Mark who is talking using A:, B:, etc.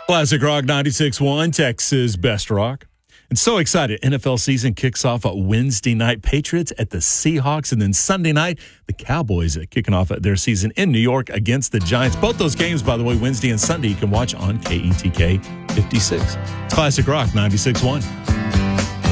A: Classic Rock 96.1, Texas Best Rock. And so excited. NFL season kicks off at Wednesday night. Patriots at the Seahawks. And then Sunday night, the Cowboys are kicking off their season in New York against the Giants. Both those games, by the way, Wednesday and Sunday, you can watch on KETK 56. It's Classic Rock 96.1.